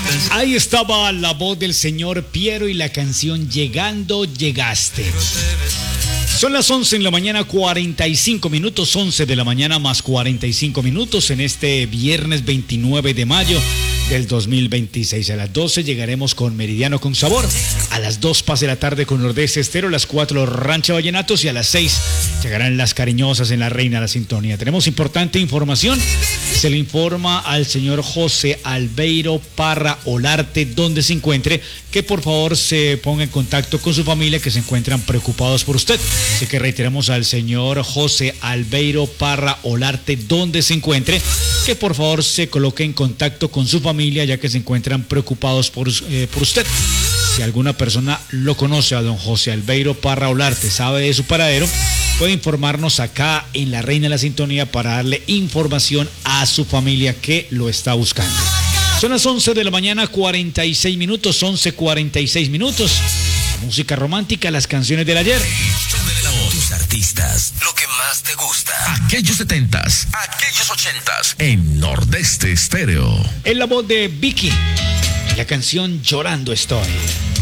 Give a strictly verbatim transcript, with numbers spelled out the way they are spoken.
Ahí estaba la voz del señor Piero y la canción Llegando Llegaste. Son las once en la mañana, cuarenta y cinco minutos, once de la mañana más cuarenta y cinco minutos en este viernes veintinueve de mayo del dos mil veintiséis. A las doce llegaremos con Meridiano con Sabor, a las dos pase la tarde con Nordeste Estéreo, a las cuatro Rancho Vallenatos y a las seis llegarán Las Cariñosas en La Reina de la Sintonía. Tenemos importante información, se le informa al señor José Albeiro Parra Olarte, donde se encuentre, que por favor se ponga en contacto con su familia, que se encuentran preocupados por usted. Así que reiteramos al señor José Albeiro Parra Olarte, donde se encuentre, que por favor se coloque en contacto con su familia, ya que se encuentran preocupados por, eh, por usted. Si alguna persona lo conoce a don José Albeiro Parra Olarte, sabe de su paradero, puede informarnos acá en La Reina de la Sintonía para darle información a su familia que lo está buscando. Son las once de la mañana, cuarenta y seis minutos, once cuarenta y seis minutos. La música romántica, las canciones del ayer. Tus artistas, lo que más te gusta. Aquellos setentas, aquellos ochentas, en Nordeste Estéreo. En la voz de Vicky, la canción Llorando Estoy.